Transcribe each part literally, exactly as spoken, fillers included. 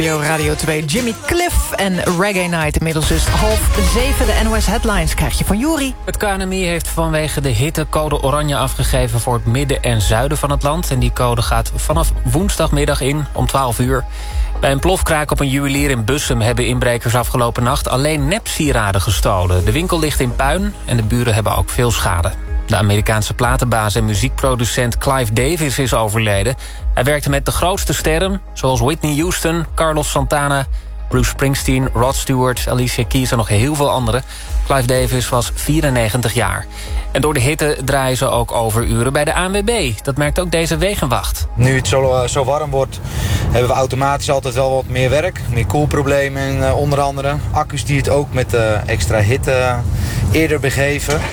Radio twee, Jimmy Cliff en Reggae Night. Inmiddels is het half zeven. De N O S Headlines krijg je van Juri. Het K N M I heeft vanwege de hitte code oranje afgegeven... voor het midden en zuiden van het land. En die code gaat vanaf woensdagmiddag in om twaalf uur. Bij een plofkraak op een juwelier in Bussum... hebben inbrekers afgelopen nacht alleen nepsieraden gestolen. De winkel ligt in puin en de buren hebben ook veel schade. De Amerikaanse platenbaas en muziekproducent Clive Davis is overleden. Hij werkte met de grootste sterren, zoals Whitney Houston, Carlos Santana... Bruce Springsteen, Rod Stewart, Alicia Keys en nog heel veel anderen. Clive Davis was vierennegentig jaar. En door de hitte draaien ze ook overuren bij de A N W B. Dat merkt ook deze wegenwacht. Nu het zo, zo warm wordt, hebben we automatisch altijd wel wat meer werk. Meer koelproblemen uh, onder andere. Accu's die het ook met uh, extra hitte uh, eerder begeven.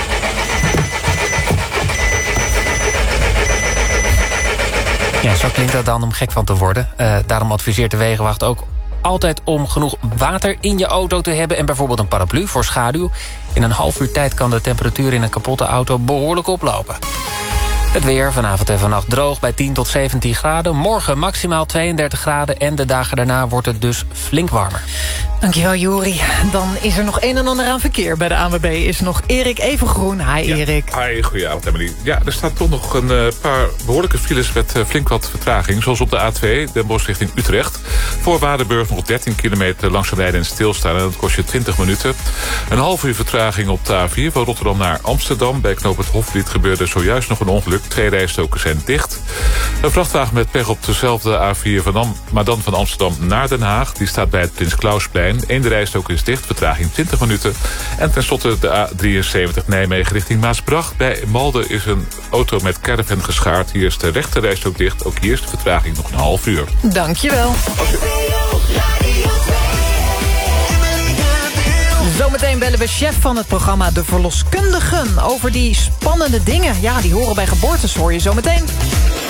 Ja, zo klinkt dat dan om gek van te worden. Uh, daarom adviseert de wegenwacht ook altijd om genoeg water in je auto te hebben... en bijvoorbeeld een paraplu voor schaduw. In een half uur tijd kan de temperatuur in een kapotte auto behoorlijk oplopen. Het weer, vanavond en vannacht droog bij tien tot zeventien graden. Morgen maximaal tweeëndertig graden en de dagen daarna wordt het dus flink warmer. Dankjewel, Juri. Dan is er nog een en ander aan verkeer. Bij de A N W B is nog Erik Evengroen. Hi, ja. Erik. Hi, goedenavond, Emily. Ja, er staat toch nog een uh, paar behoorlijke files met uh, flink wat vertraging. Zoals op de A twee, Den Bosch richting Utrecht. Voor Waardenburg nog dertien kilometer langzaam rijden en stilstaan. En dat kost je twintig minuten. Een half uur vertraging op de A vier van Rotterdam naar Amsterdam. Bij knoop het Hofvliet gebeurde zojuist nog een ongeluk. Twee rijstroken zijn dicht. Een vrachtwagen met pech op dezelfde A vier, van Am- maar dan van Amsterdam naar Den Haag. Die staat bij het Prins Klausplein. Eén de rijstrook is dicht, vertraging twintig minuten. En tenslotte de A drieënzeventig Nijmegen richting Maasbracht. Bij Malden is een auto met caravan geschaard. Hier is de rechte rijstrook dicht. Ook hier is de vertraging nog een half uur. Dankjewel. Zometeen bellen we chef van het programma De Verloskundigen over die spannende dingen. Ja, die horen bij geboortes, hoor je zometeen.